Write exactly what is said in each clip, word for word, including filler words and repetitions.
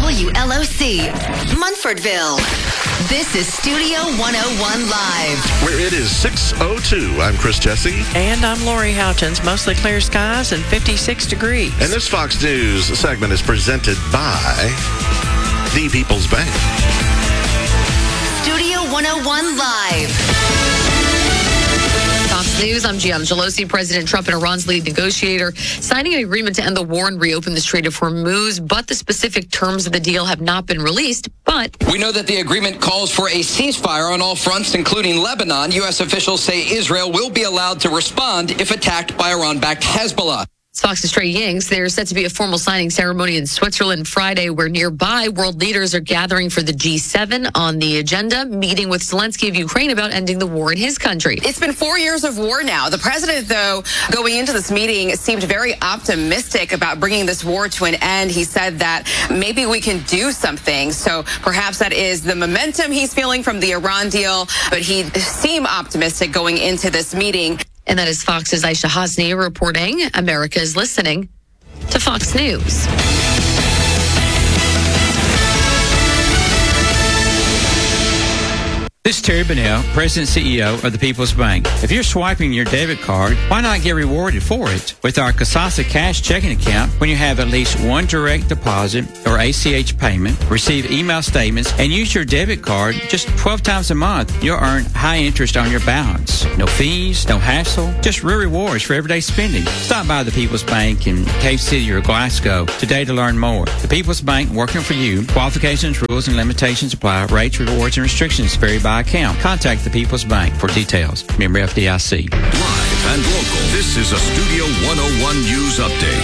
W L O C, Munfordville. This is Studio one oh one Live. Where it is six oh two. I'm Chris Jesse. And I'm Lori Houghton. Mostly clear skies and fifty-six degrees. And this Fox News segment is presented by The People's Bank. Studio one oh one Live. Fox News, I'm Gian Gelosi. President Trump and Iran's lead negotiator signing an agreement to end the war and reopen the Strait of Hormuz, but the specific terms of the deal have not been released. But we know that the agreement calls for a ceasefire on all fronts, including Lebanon. U S officials say Israel will be allowed to respond if attacked by Iran-backed Hezbollah. Fox's Trey Yanks, there's set to be a formal signing ceremony in Switzerland Friday, where nearby world leaders are gathering for the G seven. On the agenda, meeting with Zelensky of Ukraine about ending the war in his country. It's been four years of war now. The president, though, going into this meeting, seemed very optimistic about bringing this war to an end. He said that maybe we can do something. So perhaps that is the momentum he's feeling from the Iran deal, but he seemed optimistic going into this meeting. And that is Fox's Aisha Hasni reporting. America is listening to Fox News. This is Terry Bunnell, President and C E O of the People's Bank. If you're swiping your debit card, why not get rewarded for it? With our Kasasa Cash checking account, when you have at least one direct deposit or A C H payment, receive email statements, and use your debit card just twelve times a month, you'll earn high interest on your balance. No fees, no hassle, just real rewards for everyday spending. Stop by the People's Bank in Cave City or Glasgow today to learn more. The People's Bank, working for you. Qualifications, rules, and limitations apply. Rates, rewards, and restrictions vary by account. Contact the People's Bank for details. Member F D I C. Live and local. This is a Studio one oh one News Update.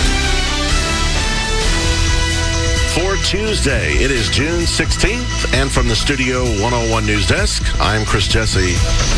For Tuesday, it is June sixteenth, and from the Studio one oh one News Desk, I'm Chris Jesse.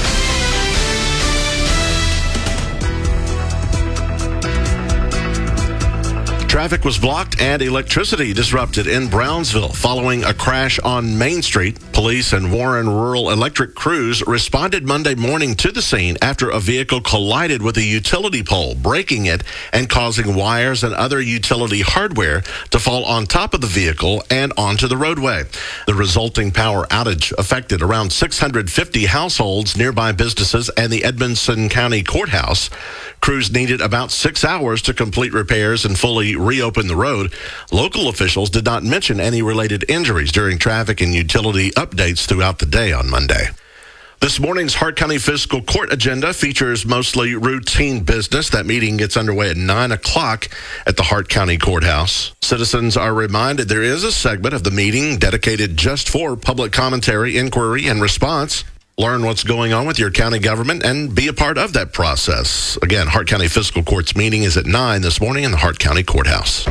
Traffic was blocked and electricity disrupted in Brownsville following a crash on Main Street. Police and Warren Rural Electric crews responded Monday morning to the scene after a vehicle collided with a utility pole, breaking it and causing wires and other utility hardware to fall on top of the vehicle and onto the roadway. The resulting power outage affected around six hundred fifty households, nearby businesses, and the Edmonson County Courthouse. Crews needed about six hours to complete repairs and fully reopen the road. Local officials did not mention any related injuries during traffic and utility updates throughout the day on Monday. This morning's Hart County Fiscal Court agenda features mostly routine business. That meeting gets underway at nine o'clock at the Hart County Courthouse. Citizens are reminded there is a segment of the meeting dedicated just for public commentary, inquiry, and response. Learn what's going on with your county government and be a part of that process. Again, Hart County Fiscal Court's meeting is at nine this morning in the Hart County Courthouse.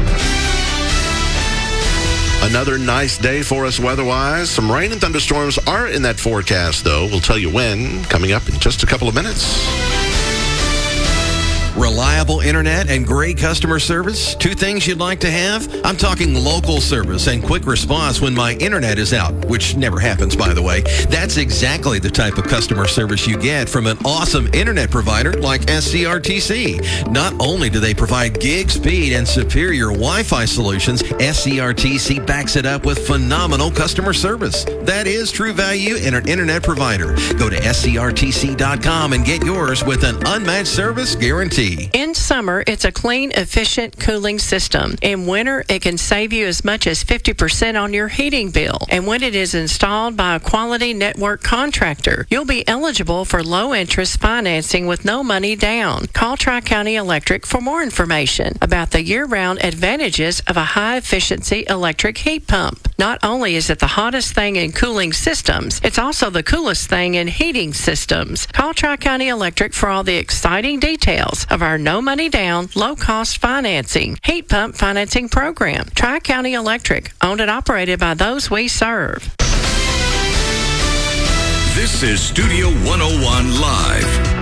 Another nice day for us weather-wise. Some rain and thunderstorms are in that forecast, though. We'll tell you when, coming up in just a couple of minutes. Reliable internet and great customer service, two things you'd like to have? I'm talking local service and quick response when my internet is out, which never happens, by the way. That's exactly the type of customer service you get from an awesome internet provider like S C R T C. Not only do they provide gig speed and superior Wi-Fi solutions, S C R T C backs it up with phenomenal customer service. That is true value in an internet provider. Go to S C R T C dot com and get yours with an unmatched service guarantee. In summer, it's a clean, efficient cooling system. In winter, it can save you as much as fifty percent on your heating bill. And when it is installed by a quality network contractor, you'll be eligible for low-interest financing with no money down. Call Tri-County Electric for more information about the year-round advantages of a high-efficiency electric heat pump. Not only is it the hottest thing in cooling systems, it's also the coolest thing in heating systems. Call Tri-County Electric for all the exciting details of our no money down, low cost financing heat pump financing program. Tri-County Electric, owned and operated by those we serve. This is Studio one oh one Live.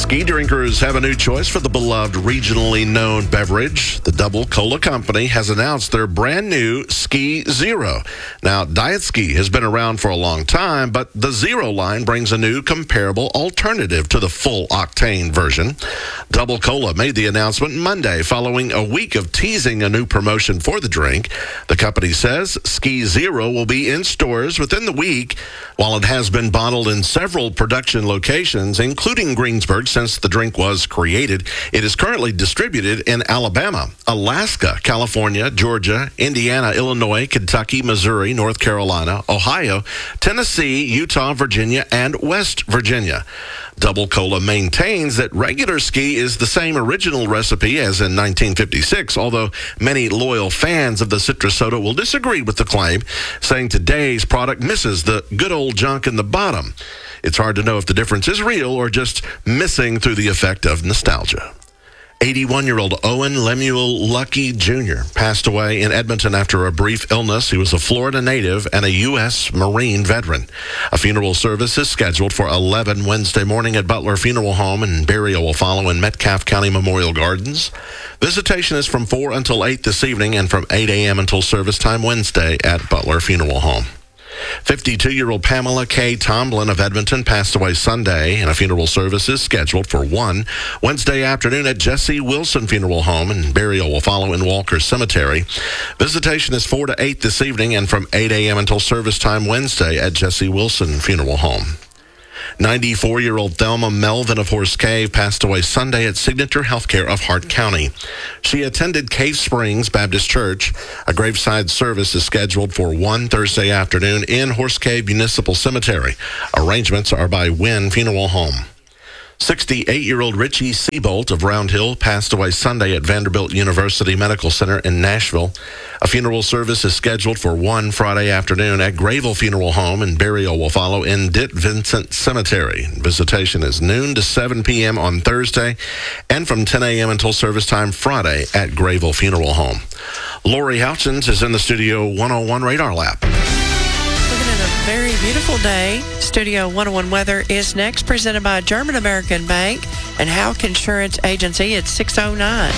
Ski drinkers have a new choice for the beloved regionally known beverage. The Double Cola Company has announced their brand new Ski Zero. Now, Diet Ski has been around for a long time, but the Zero line brings a new comparable alternative to the full octane version. Double Cola made the announcement Monday following a week of teasing a new promotion for the drink. The company says Ski Zero will be in stores within the week, while it has been bottled in several production locations, including Greensburg, since the drink was created. It is currently distributed in Alabama, Alaska, California, Georgia, Indiana, Illinois, Kentucky, Missouri, North Carolina, Ohio, Tennessee, Utah, Virginia, and West Virginia. Double Cola maintains that regular Ski is the same original recipe as in nineteen fifty-six, although many loyal fans of the citrus soda will disagree with the claim, saying today's product misses the good old junk in the bottom. It's hard to know if the difference is real or just missing through the effect of nostalgia. eighty-one-year-old Owen Lemuel Lucky Junior passed away in Edmonton after a brief illness. He was a Florida native and a U S Marine veteran. A funeral service is scheduled for eleven Wednesday morning at Butler Funeral Home, and burial will follow in Metcalfe County Memorial Gardens. Visitation is from four until eight this evening and from eight a.m. until service time Wednesday at Butler Funeral Home. fifty-two-year-old Pamela K. Tomlin of Edmonton passed away Sunday, and a funeral service is scheduled for one Wednesday afternoon at Jesse Wilson Funeral Home, and burial will follow in Walker Cemetery. Visitation is four to eight this evening and from eight a.m. until service time Wednesday at Jesse Wilson Funeral Home. ninety-four-year-old Thelma Melvin of Horse Cave passed away Sunday at Signature Healthcare of Hart County. She attended Cave Springs Baptist Church. A graveside service is scheduled for one Thursday afternoon in Horse Cave Municipal Cemetery. Arrangements are by Wynn Funeral Home. sixty-eight-year-old Richie Seabolt of Round Hill passed away Sunday at Vanderbilt University Medical Center in Nashville. A funeral service is scheduled for one Friday afternoon at Grayville Funeral Home, and burial will follow in Ditt Vincent Cemetery. Visitation is noon to seven p.m. on Thursday and from ten a.m. until service time Friday at Grayville Funeral Home. Lori Houchins is in the Studio one oh one Radar Lab. Very beautiful day. Studio one oh one weather is next, presented by German American Bank and Houck Insurance Agency at six oh nine.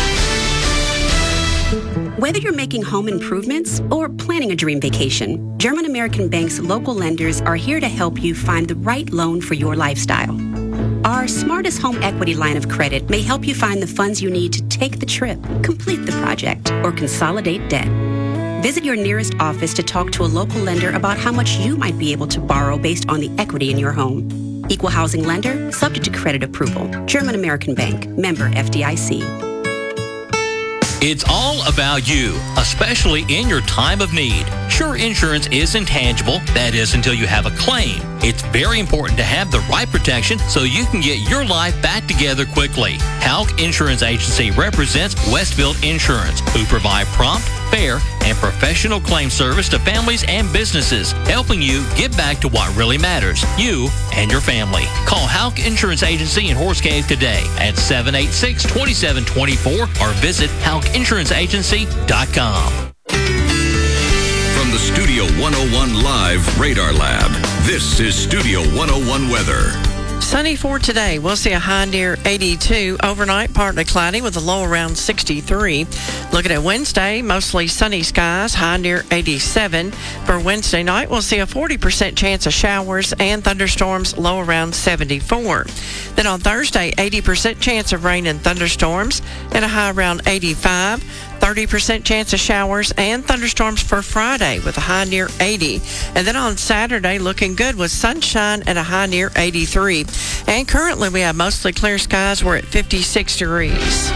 Whether you're making home improvements or planning a dream vacation, German American Bank's local lenders are here to help you find the right loan for your lifestyle. Our Smartest Home Equity line of credit may help you find the funds you need to take the trip, complete the project, or consolidate debt. Visit your nearest office to talk to a local lender about how much you might be able to borrow based on the equity in your home. Equal housing lender, subject to credit approval. German American Bank, member F D I C. It's all about you, especially in your time of need. Sure, insurance is intangible. That is until you have a claim. It's very important to have the right protection so you can get your life back together quickly. Houck Insurance Agency represents Westfield Insurance, who provide prompt, fair, and professional claim service to families and businesses, helping you get back to what really matters, you and your family. Call Houck Insurance Agency in Horse Cave today at seven eight six, two seven two four or visit houck insurance agency dot com. From the Studio one oh one Live Radar Lab, this is Studio one oh one Weather. Sunny for today. We'll see a high near eighty-two. Overnight, partly cloudy with a low around sixty-three. Looking at Wednesday, mostly sunny skies, high near eighty-seven. For Wednesday night, we'll see a forty percent chance of showers and thunderstorms, low around seventy-four. Then on Thursday, eighty percent chance of rain and thunderstorms and a high around eighty-five. thirty percent chance of showers and thunderstorms for Friday with a high near eighty. And then on Saturday, looking good with sunshine and a high near eighty-three. And currently we have mostly clear skies. We're at fifty-six degrees.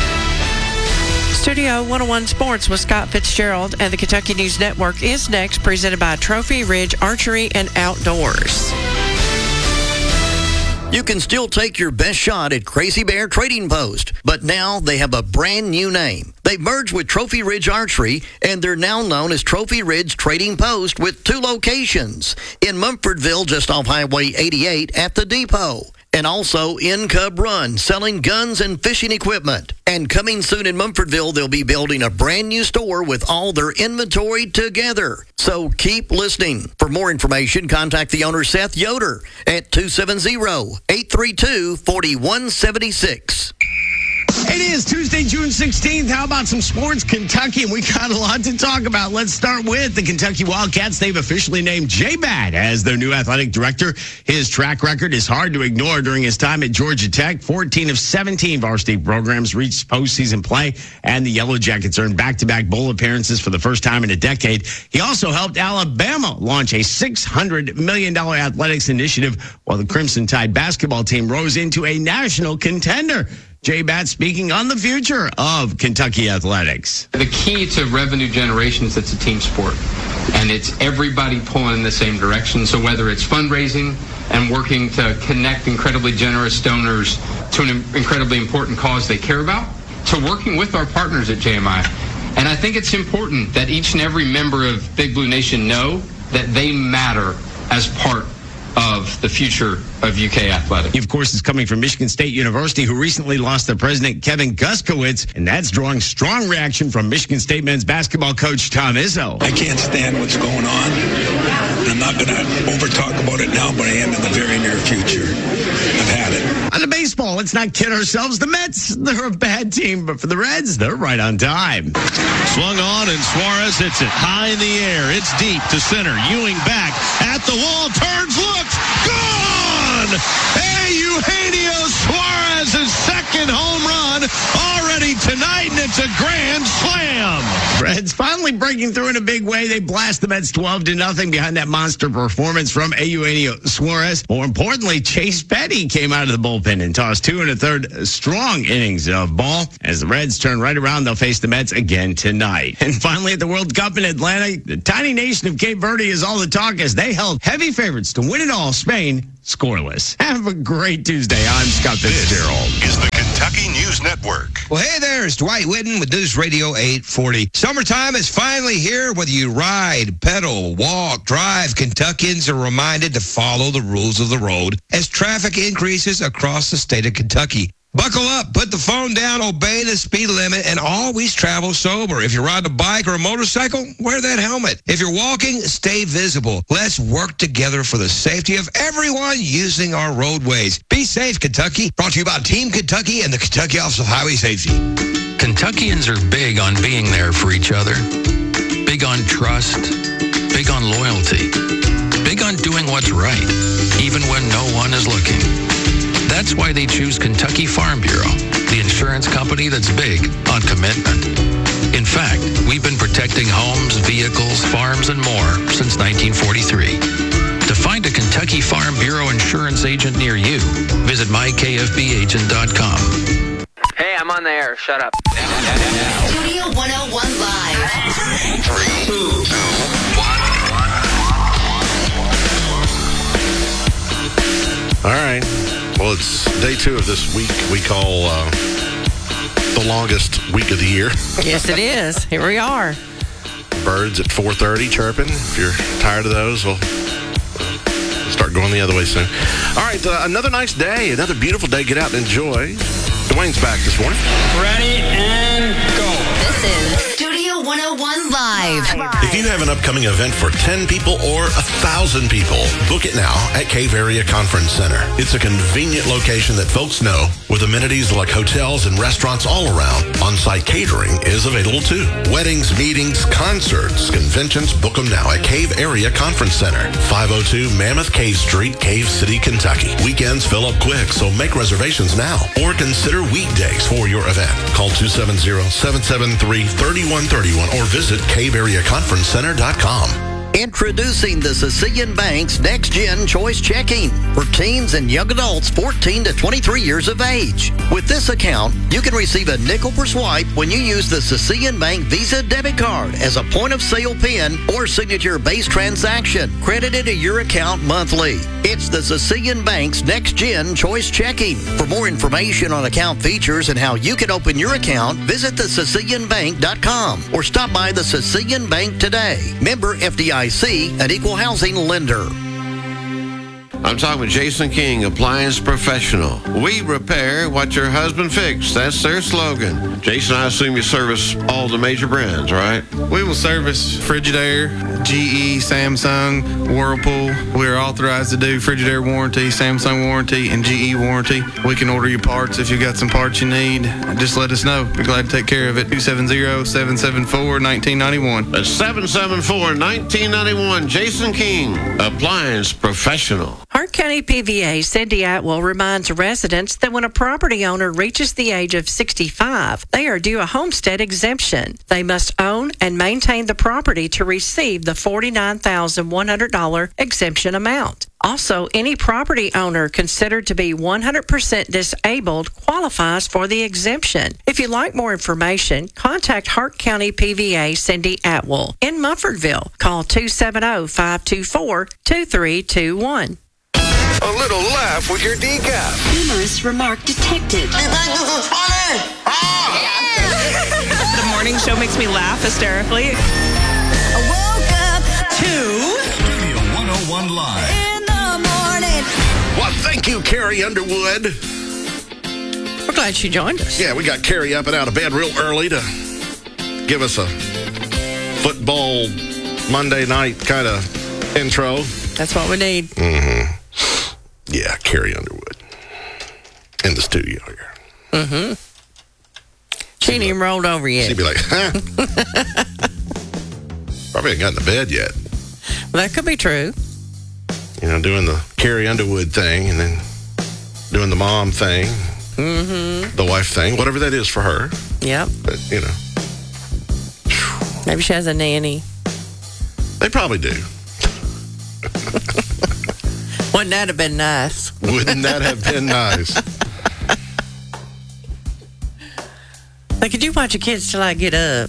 Studio one oh one Sports with Scott Fitzgerald and the Kentucky News Network is next, presented by Trophy Ridge Archery and Outdoors. You can still take your best shot at Crazy Bear Trading Post, but now they have a brand new name. They've merged with Trophy Ridge Archery, and they're now known as Trophy Ridge Trading Post with two locations, in Mumfordville just off Highway eighty-eight at the depot, And also in Cub Run, selling guns and fishing equipment. And coming soon in Mumfordville, they'll be building a brand new store with all their inventory together. So keep listening. For more information, contact the owner, Seth Yoder, at two seven zero, eight three two, four one seven six. It is Tuesday, June sixteenth. How about some sports, Kentucky? And we got a lot to talk about. Let's start with the Kentucky Wildcats. They've officially named Jay Batt as their new athletic director. His track record is hard to ignore during his time at Georgia Tech. fourteen of seventeen varsity programs reached postseason play, and the Yellow Jackets earned back-to-back bowl appearances for the first time in a decade. He also helped Alabama launch a six hundred million dollars athletics initiative, while the Crimson Tide basketball team rose into a national contender. Jay Batt speaking on the future of Kentucky athletics. The key to revenue generation is it's a team sport, and it's everybody pulling in the same direction. So whether it's fundraising and working to connect incredibly generous donors to an incredibly important cause they care about, to working with our partners at J M I. And I think it's important that each and every member of Big Blue Nation know that they matter as part of the future of U K athletics. He, of course, is coming from Michigan State University, who recently lost their president, Kevin Guskowitz, and that's drawing strong reaction from Michigan State men's basketball coach Tom Izzo. I can't stand what's going on. I'm not going to over-talk about it now, but I am in the very near future. I've had it. On the baseball, let's not kid ourselves. The Mets, they're a bad team, but for the Reds, they're right on time. Swung on, and Suarez hits it high in the air. It's deep to center. Ewing back at the wall, turns, looks, gone! Hey, Eugenio Suarez's second home run already tonight, and it's a grand slam. Reds finally breaking through in a big way. They blast the Mets twelve to nothing behind that monster performance from Eugenio Suarez. More importantly, Chase Petty came out of the bullpen and tossed two and a third strong innings of ball. As the Reds turn right around, they'll face the Mets again tonight. And finally, at the World Cup in Atlanta, the tiny nation of Cape Verde is all the talk as they held heavy favorites to win it all. Spain scoreless. Have a great Tuesday. I'm Scott Fitzgerald. This is the Kentucky News Network. Well, hey there, it's Dwight Whitten with News Radio eight forty. Summertime is finally here. Whether you ride, pedal, walk, drive, Kentuckians are reminded to follow the rules of the road as traffic increases across the state of Kentucky. Buckle up, put the phone down, obey the speed limit, and always travel sober. If you ride a bike or a motorcycle, wear that helmet. If you're walking, stay visible. Let's work together for the safety of everyone using our roadways. Be safe, Kentucky. Brought to you by Team Kentucky and the Kentucky Office of Highway Safety. Kentuckians are big on being there for each other. Big on trust. Big on loyalty. Big on doing what's right, even when no one is looking. That's why they choose Kentucky Farm Bureau, the insurance company that's big on commitment. In fact, we've been protecting homes, vehicles, farms, and more since nineteen forty-three. To find a Kentucky Farm Bureau insurance agent near you, visit my K F B agent dot com. Hey, I'm on the air. Shut up. Studio one oh one Live. Three, two, one. All right. Well, it's day two of this week we call uh, the longest week of the year. Yes, it is. Here we are. Birds at four thirty chirping. If you're tired of those, we'll start going the other way soon. All right, uh, another nice day, another beautiful day. Get out and enjoy. Dwayne's back this morning. Ready and go. This is Studio one oh one Live. If you have an upcoming event for ten people or one thousand people, book it now at Cave Area Conference Center. It's a convenient location that folks know with amenities like hotels and restaurants all around. On-site catering is available too. Weddings, meetings, concerts, conventions, book them now at Cave Area Conference Center, five oh two Mammoth Cave Street, Cave City, Kentucky. Weekends fill up quick, so make reservations now or consider weekdays for your event. Call two seven zero, seven seven three, three one three one or visit cave area conference center dot com. Introducing the Sicilian Bank's Next Gen Choice Checking for teens and young adults fourteen to twenty-three years of age. With this account, you can receive a nickel per swipe when you use the Sicilian Bank Visa debit card as a point-of-sale PIN or signature-based transaction credited to your account monthly. It's the Sicilian Bank's Next Gen Choice Checking. For more information on account features and how you can open your account, visit the sicilian bank dot com or stop by the Sicilian Bank today. Member F D I C, an equal housing lender. I'm talking with Jason King, Appliance Professional. We repair what your husband fixed. That's their slogan. Jason, I assume you service all the major brands, right? We will service Frigidaire, G E, Samsung, Whirlpool. We are authorized to do Frigidaire warranty, Samsung warranty, and G E warranty. We can order you parts if you've got some parts you need. Just let us know. We're glad to take care of it. two seven zero, seven seven four, one nine nine one. That's seven seven four, one nine nine one. Jason King, Appliance Professional. Hart County P V A Cindy Atwell reminds residents that when a property owner reaches the age of sixty-five, they are due a homestead exemption. They must own and maintain the property to receive the forty-nine thousand one hundred dollars exemption amount. Also, any property owner considered to be one hundred percent disabled qualifies for the exemption. If you'd like more information, contact Hart County P V A Cindy Atwell in Mumfordville. Call two seven zero, five two four, two three two one. A little laugh with your decaf. Humorous remark detected. You think this is funny? The morning show makes me laugh hysterically. I woke up to Studio one oh one Live. In the morning. Well, thank you, Carrie Underwood. We're glad she joined us. Yeah, we got Carrie up and out of bed real early to give us a football Monday night kind of intro. That's what we need. Mm-hmm. Yeah, Carrie Underwood in the studio here. Mm-hmm. She ain't even rolled over yet. She'd be like, huh? Probably ain't gotten to bed yet. Well, that could be true. You know, doing the Carrie Underwood thing and then doing the mom thing, mm-hmm. the wife thing, whatever that is for her. Yep. But, you know. Maybe she has a nanny. They probably do. Wouldn't that have been nice? Wouldn't that have been nice? Like, could you watch your kids till I get up?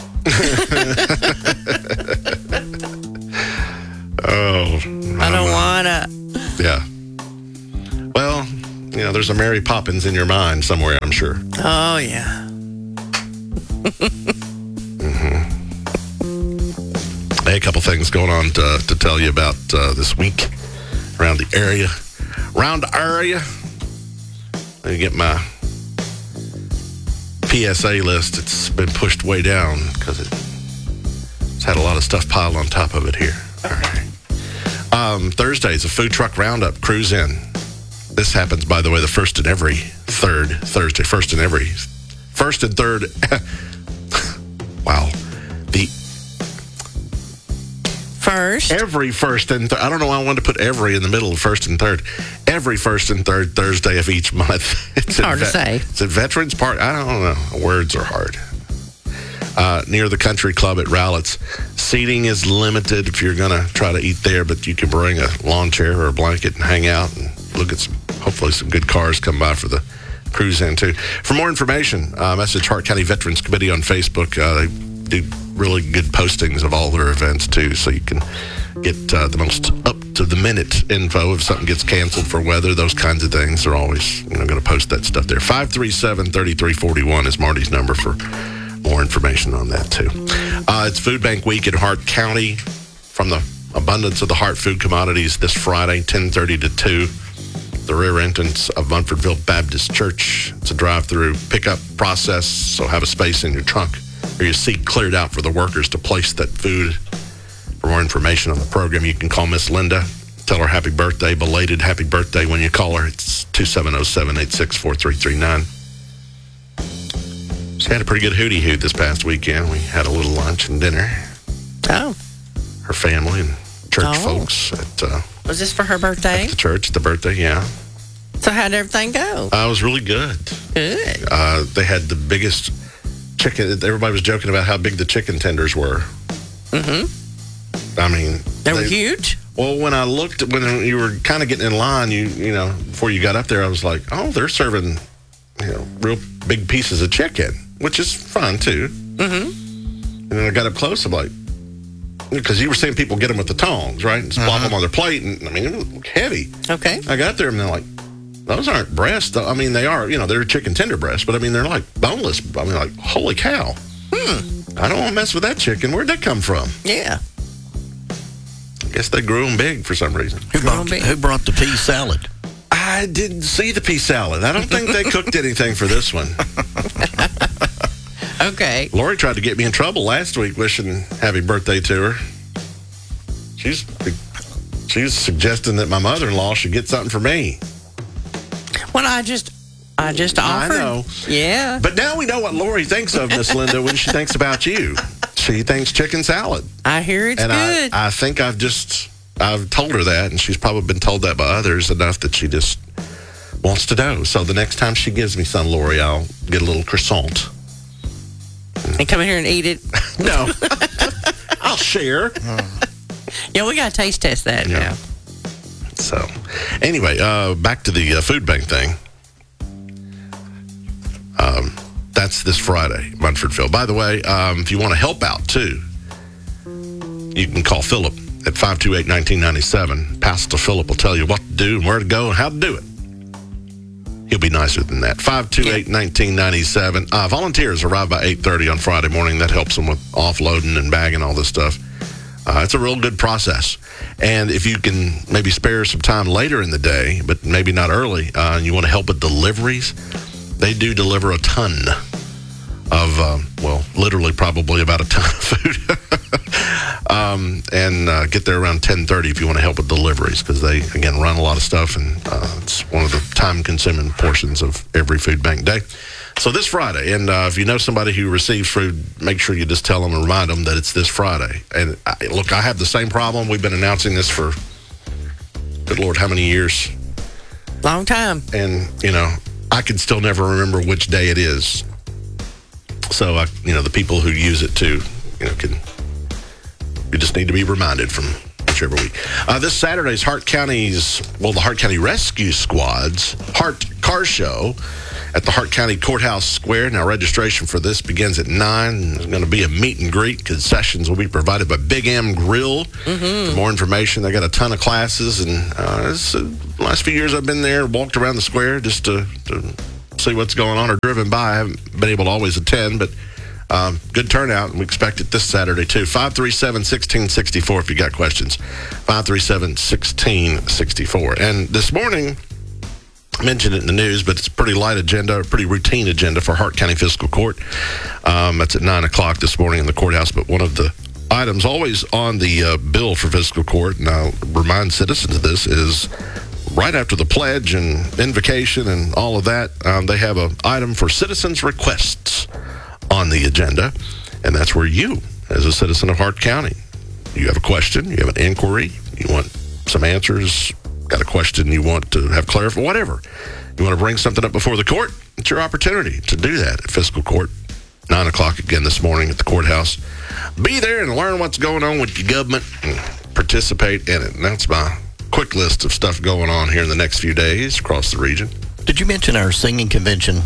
Oh. I don't want to. Yeah. Well, you know, there's a Mary Poppins in your mind somewhere, I'm sure. Oh, yeah. Mm-hmm. Hey, a couple things going on to, to tell you about uh, this week around the area. Around the area. Let me get my P S A list. It's been pushed way down because it, it's had a lot of stuff piled on top of it here. All right. Um, Thursday is a food truck roundup cruise in. This happens, by the way, the first and every third Thursday. First and every first and third. Wow. The first. Every first and th- I don't know why I wanted to put every in the middle of first and third. Every first and third Thursday of each month. It's hard to ve- say. It's a Veterans Park. I don't know. Words are hard. Uh, near the Country Club at Rowlett's. Seating is limited if you're going to try to eat there, but you can bring a lawn chair or a blanket and hang out and look at some, hopefully some good cars come by for the cruise in too. For more information, uh, message Hart County Veterans Committee on Facebook. Uh, they do really good postings of all their events too, so you can get uh, the most up-to-the-minute info if something gets canceled for weather, those kinds of things. They're always, you know, going to post that stuff there. five three seven, three three four one is Marty's number for more information on that too. Uh, it's Food Bank Week in Hart County. From the abundance of the Hart food commodities this Friday, ten thirty to two. The rear entrance of Munfordville Baptist Church. It's a drive-through pickup process, so have a space in your trunk or your seat cleared out for the workers to place that food. For more information on the program, you can call Miss Linda. Tell her happy birthday, belated happy birthday when you call her. It's two seven zero, seven eight six, four three three nine. She had a pretty good hootie hoot this past weekend. We had a little lunch and dinner. Oh. Her family and church Oh. folks at uh, Was this for her birthday? the church, the birthday, yeah. So how'd everything go? Uh, it was really good. Good. Uh, they had the biggest chicken. Everybody was joking about how big the chicken tenders were. Mm-hmm. I mean, They were huge? Well, when I looked, when you were kind of getting in line, you you know, before you got up there, I was like, oh, they're serving, you know, real big pieces of chicken, which is fun too. Mm-hmm. And then I got up close, I'm like, because you were seeing people get them with the tongs, right? And just plop them on their plate. And I mean, it was heavy. Okay. I got there and they're like, those aren't breasts. I mean, they are, you know, they're chicken tender breasts, but I mean, they're like boneless. I mean, like, holy cow. Hmm. I don't want to mess with that chicken. Where'd that come from? Yeah. I guess they grew them big for some reason. Who brought, who brought the pea salad? I didn't see the pea salad. I don't think they cooked anything for this one. Okay. Lori tried to get me in trouble last week wishing happy birthday to her. She's she's suggesting that my mother-in-law should get something for me. Well, I just I just offered. I know. Yeah. But now we know what Lori thinks of Miss Linda when she thinks about you. She thinks chicken salad. I hear it's and good. I, I think I've just I've told her that, and she's probably been told that by others enough that she just wants to know. So the next time she gives me some, Lori, I'll get a little croissant. And come in here and eat it. No. I'll share. Yeah, we got to taste test that Yeah. now. So, anyway, uh, back to the uh, food bank thing. Um, that's this Friday, Munfordville. By the way, um, if you want to help out, too, you can call Philip at five two eight, one nine nine seven. Pastor Philip will tell you what to do and where to go and how to do it. He'll be nicer than that. five two eight, one nine nine seven. Uh, volunteers arrive by eight thirty on Friday morning. That helps them with offloading and bagging all this stuff. Uh, it's a real good process. And if you can maybe spare some time later in the day, but maybe not early, uh, and you want to help with deliveries, they do deliver a ton of, uh, well, literally probably about a ton of food. um, and uh, get there around ten thirty if you want to help with deliveries, because they, again, run a lot of stuff, and uh, it's one of the time-consuming portions of every food bank day. So this Friday, and uh, if you know somebody who receives food, make sure you just tell them and remind them that it's this Friday. And I, look, I have the same problem. We've been announcing this for, good Lord, how many years? Long time. And, you know, I can still never remember which day it is. So, I, you know, the people who use it too, you know, can, you just need to be reminded from whichever week. Uh, this Saturday's Hart County's, well, the Hart County Rescue Squad's Hart Car Show at the Hart County Courthouse Square. Now, registration for this begins at nine. There's going to be a meet and greet. Concessions will be provided by Big M Grill. Mm-hmm. For more information, they got a ton of classes. And uh, this, uh, the last few years I've been there, walked around the square just to, to see what's going on or driven by. I haven't been able to always attend, but um, good turnout, and we expect it this Saturday, too. five three seven, one six six four if you got questions. five three seven, one six six four. And this morning, mentioned it in the news, but it's a pretty light agenda, a pretty routine agenda for Hart County Fiscal Court. Um, that's at nine o'clock this morning in the courthouse. But one of the items always on the uh, bill for Fiscal Court, and I'll remind citizens of this, is right after the pledge and invocation and all of that, um, they have an item for citizens' requests on the agenda. And that's where you, as a citizen of Hart County, you have a question, you have an inquiry, you want some answers, got a question you want to have clarified, whatever. You want to bring something up before the court, it's your opportunity to do that at Fiscal Court. nine o'clock again this morning at the courthouse. Be there and learn what's going on with your government and participate in it. And that's my quick list of stuff going on here in the next few days across the region. Did you mention our singing convention?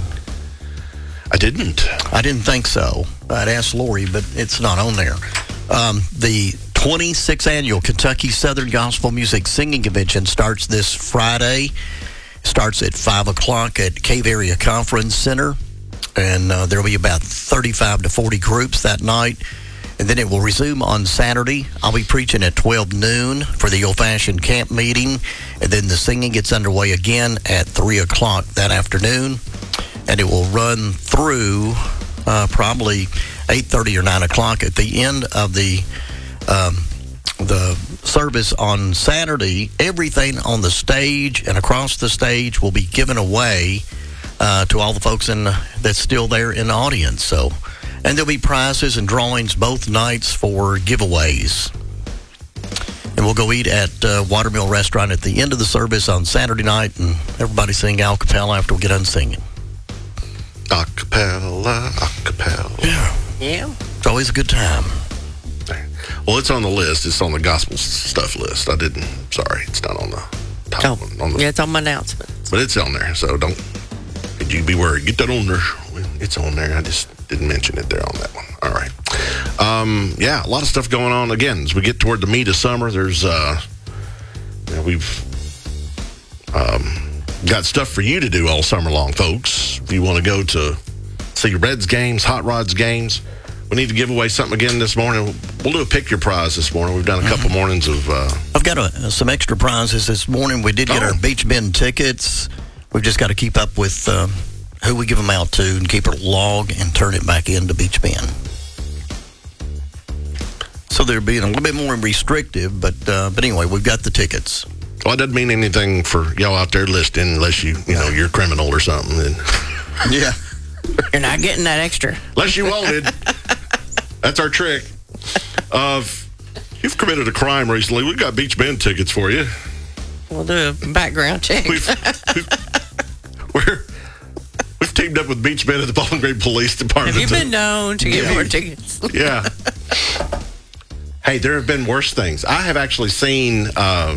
I didn't. I didn't think so. I'd asked Lori, but it's not on there. Um, the twenty-sixth Annual Kentucky Southern Gospel Music Singing Convention starts this Friday. Starts at five o'clock at Cave Area Conference Center. And uh, there will be about thirty-five to forty groups that night. And then it will resume on Saturday. I'll be preaching at twelve noon for the old-fashioned camp meeting. And then the singing gets underway again at three o'clock that afternoon. And it will run through uh, probably eight thirty or nine o'clock. At the end of the um, the service on Saturday, everything on the stage and across the stage will be given away uh, to all the folks in that's still there in the audience. So, and there'll be prizes and drawings both nights for giveaways. And we'll go eat at uh, Watermill Restaurant at the end of the service on Saturday night, and everybody sing a cappella after we get done singing. A cappella, a cappella. Yeah. Yeah. It's always a good time. Well, it's on the list. It's on the gospel stuff list. I didn't. Sorry, it's not on the top Oh, one. On the, yeah, it's on my announcement. but it's on there, so don't. Could you be worried? Get that on there. It's on there. I just didn't mention it there on that one. All right. Um, yeah, a lot of stuff going on. Again, as we get toward the meat of summer, there's uh, you know, we've um, got stuff for you to do all summer long, folks. If you want to go to see Reds games, Hot Rods games, We need to give away something again this morning. We'll do a pick your prize this morning. We've done a couple mornings of. Uh, I've got a, some extra prizes this morning. We did get Oh. our Beach Bend tickets. We've just got to keep up with um, who we give them out to and keep a log and turn it back into Beach Bend. So they're being a little bit more restrictive, but uh, but anyway, we've got the tickets. Well, it doesn't mean anything for y'all out there listening unless you, you know, you're a criminal or something. And yeah. You're not getting that extra. Unless you wanted. That's our trick. Uh, if you've committed a crime recently, we've got Beach Bend tickets for you. We'll do a background check. We've, we've, we're, we've teamed up with Beach Bend at the Bowling Green Police Department. Have you been known to get Yeah. more tickets? Yeah. Hey, there have been worse things. I have actually seen uh,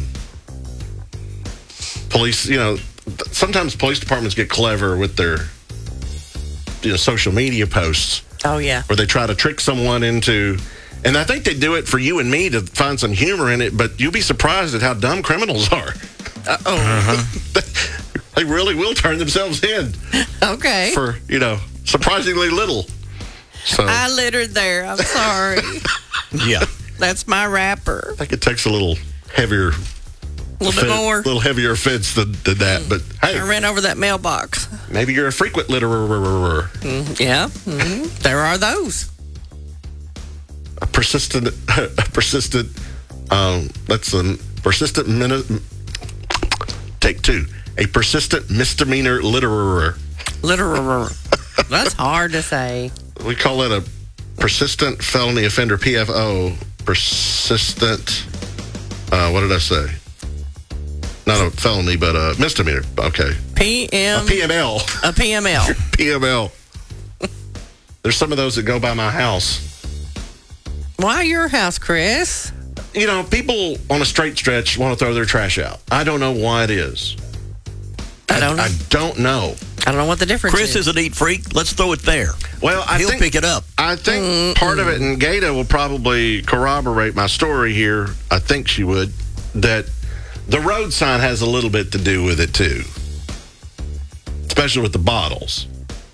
police, you know, sometimes police departments get clever with their you know, social media posts. Oh, yeah. Where they try to trick someone into, and I think they do it for you and me to find some humor in it, but you'll be surprised at how dumb criminals are. Uh-oh. Uh-huh. They really will turn themselves in. Okay. For, you know, surprisingly little. So I littered there. I'm sorry. yeah. That's my rapper. I think it takes a little heavier, A little bit more. a little heavier offense than, than that. But hey, I ran over that mailbox. maybe you're a frequent litterer. Mm, yeah. Mm-hmm. There are those. A persistent, a persistent. Um, that's a persistent minute. Take two. A persistent misdemeanor litterer. Litterer. That's hard to say. We call it a persistent felony offender, P F O. Persistent, uh, what did I say? Not a felony, but a misdemeanor. Okay. P M. A P M L. A P M L. P M L. There's some of those that go by my house. Why your house, Chris? You know, people on a straight stretch want to throw their trash out. I don't know why it is. I don't know. I don't know. I don't know what the difference Chris is. is a neat freak. Let's throw it there. Well, I He'll think, pick it up. I think part of it, and Gata will probably corroborate my story here. I think she would, that the road sign has a little bit to do with it too, especially with the bottles.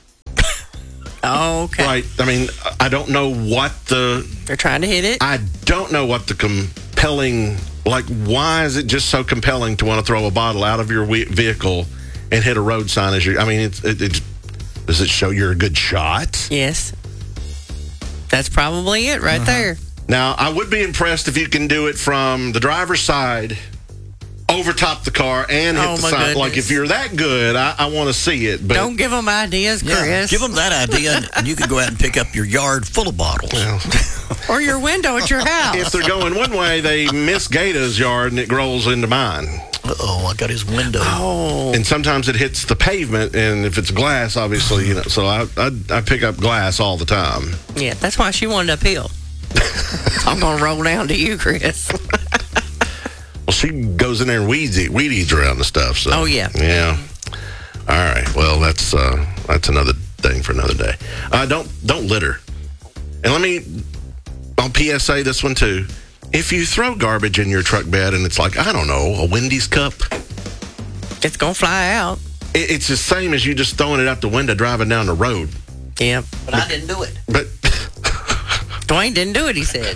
Oh, okay. Right. I mean, I don't know what the... They're trying to hit it. I don't know what the compelling... Like, why is it just so compelling to want to throw a bottle out of your we- vehicle and hit a road sign as you... I mean, it's, it, it, does it show you're a good shot? Yes. That's probably it right Uh-huh. there. Now, I would be impressed if you can do it from the driver's side, overtop the car, and hit Oh, the my sign. goodness. Like, if you're that good, I, I want to see it. But Don't give them ideas, Chris. Yeah, give them that idea, and- and you can go out and pick up your yard full of bottles. Or your window at your house. if they're going one way, they miss Gata's yard and it rolls into mine. Uh-oh, I got his window. Oh. And sometimes it hits the pavement, and if it's glass, obviously, you know. So I I, I pick up glass all the time. Yeah, that's why she wanted uphill. I'm going to roll down to you, Chris. Well, she goes in there and weeds it, weed eats around the stuff. So Oh, yeah. yeah. All right. Well, that's uh, that's another thing for another day. Uh, don't don't litter. And let me on P S A this one too. If you throw garbage in your truck bed and it's like, I don't know, a Wendy's cup, It's going to fly out. it, it's the same as you just throwing it out the window driving down the road. Yeah. But I didn't do it. But Dwayne didn't do it, he said.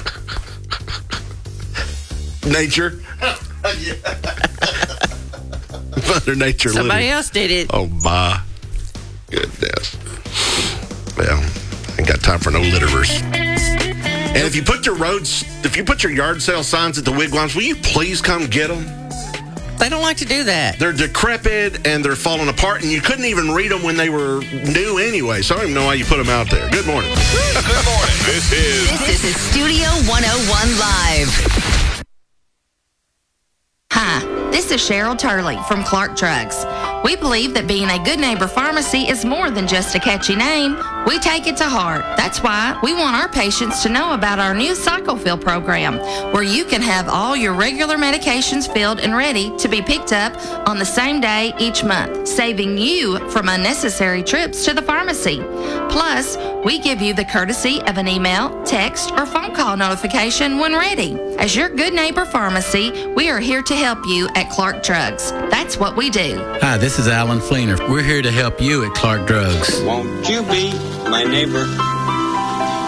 nature. Mother Nature. Somebody literally. else did it. Oh, my goodness. Well, ain't got time for no litterers. And if you put your roads, if you put your yard sale signs at the wigwams, will you please come get them? They don't like to do that. They're decrepit and they're falling apart, and you couldn't even read them when they were new anyway. So I don't even know why you put them out there. Good morning. Good morning. This is This is Studio one oh one Live. Hi, this is Cheryl Turley from Clark Drugs. We believe that being a good neighbor pharmacy is more than just a catchy name. We take it to heart. That's why we want our patients to know about our new CycleFill program, where you can have all your regular medications filled and ready to be picked up on the same day each month, saving you from unnecessary trips to the pharmacy. Plus, we give you the courtesy of an email, text, or phone call notification when ready. As your good neighbor pharmacy, we are here to help you at Clark Drugs. That's what we do. Hi, this is Alan Fleener. We're here to help you at Clark Drugs. Won't you be my neighbor?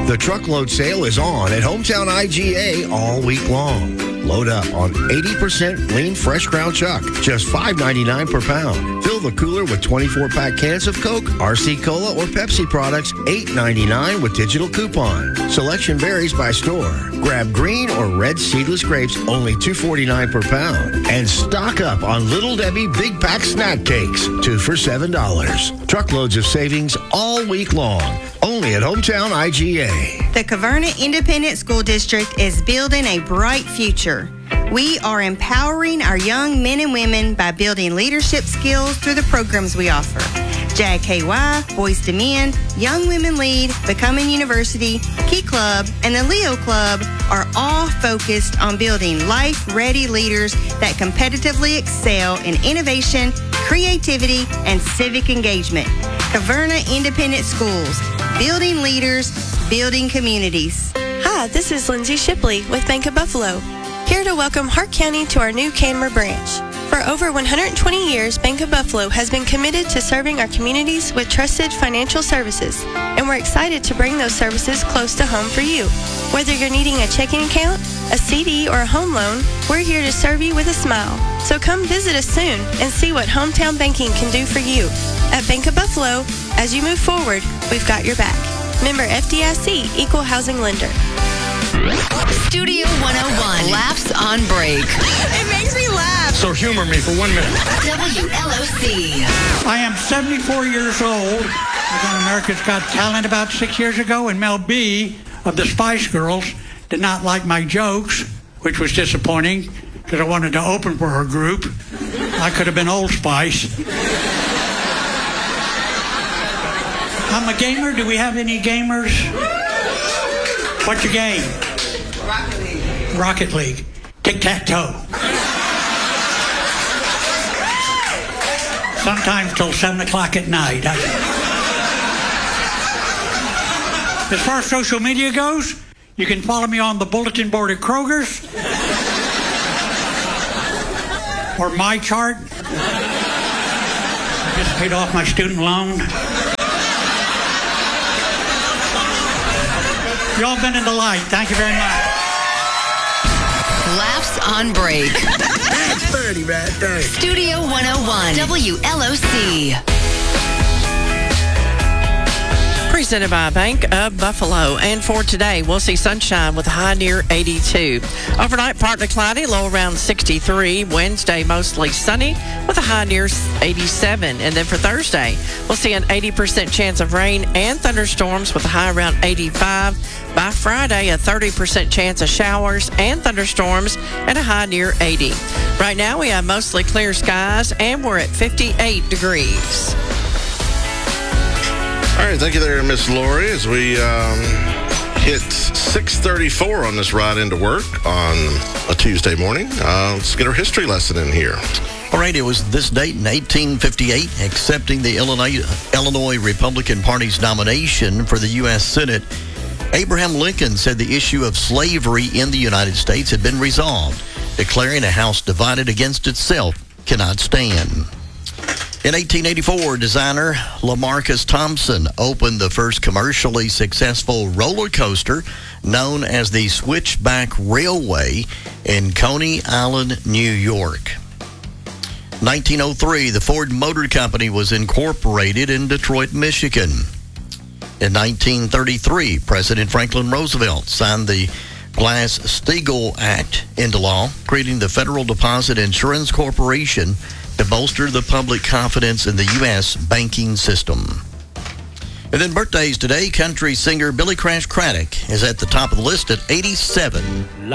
The truckload sale is on at Hometown I G A all week long. Load up on eighty percent lean fresh ground chuck, just five ninety-nine per pound. Fill the cooler with twenty-four pack cans of Coke, R C Cola, or Pepsi products, eight ninety-nine with digital coupon. Selection varies by store. Grab green or red seedless grapes, only two forty-nine per pound. And stock up on Little Debbie Big Pack Snack Cakes, two for seven dollars. Truckloads of savings all week long, only at Hometown I G A. The Caverna Independent School District is building a bright future. We are empowering our young men and women by building leadership skills through the programs we offer. J K Y, Boys to Men, Young Women Lead, Becoming University, Key Club, and the Leo Club are all focused on building life-ready leaders that competitively excel in innovation, creativity, and civic engagement. Caverna Independent Schools, building leaders, building communities. Hi, this is Lindsay Shipley with Bank of Buffalo, here to welcome Hart County to our new Canmer branch. For over one hundred twenty years, Bank of Buffalo has been committed to serving our communities with trusted financial services, and we're excited to bring those services close to home for you. Whether you're needing a checking account, a C D, or a home loan, we're here to serve you with a smile. So come visit us soon and see what hometown banking can do for you. At Bank of Buffalo, as you move forward, we've got your back. Member F D I C, Equal Housing Lender. Studio one oh one, Laughs on Break. It makes me laugh. So humor me for one minute. W L O C. I am seventy-four years old. I was on America's Got Talent about six years ago, and Mel B of the Spice Girls did not like my jokes, which was disappointing because I wanted to open for her group. I could have been Old Spice. I'm a gamer. Do we have any gamers? What's your game? Rocket League. Rocket League. Tic-tac-toe. Sometimes till seven o'clock at night. I... As far as social media goes, you can follow me on the bulletin board at Kroger's or My Chart. I just paid off my student loan. Y'all been in the light. Thank you very much. Laughs on Break. That's thirty right there. Studio one oh one, W L O C. Presented by Bank of Buffalo. And for today, we'll see sunshine with a high near eighty-two. Overnight, partly cloudy, low around sixty-three. Wednesday, mostly sunny with a high near eighty-seven. And then for Thursday, we'll see an eighty percent chance of rain and thunderstorms with a high around eighty-five. By Friday, a thirty percent chance of showers and thunderstorms and a high near eighty. Right now, we have mostly clear skies, and we're at fifty-eight degrees. All right, thank you there, Miss Lori, as we um, hit six thirty-four on this ride into work on a Tuesday morning. Uh, let's get our history lesson in here. All right, it was this date in eighteen fifty-eight, accepting the Illinois, Illinois Republican Party's nomination for the U S Senate. Abraham Lincoln said the issue of slavery in the United States had been resolved, declaring a house divided against itself cannot stand. In eighteen eighty-four, designer LaMarcus Thompson opened the first commercially successful roller coaster known as the Switchback Railway in Coney Island, New York. nineteen oh three, the Ford Motor Company was incorporated in Detroit, Michigan. In nineteen thirty-three, President Franklin Roosevelt signed the Glass-Steagall Act into law, creating the Federal Deposit Insurance Corporation to bolster the public confidence in the U S banking system. And then birthdays today, country singer Billy Crash Craddock is at the top of the list at eighty-seven.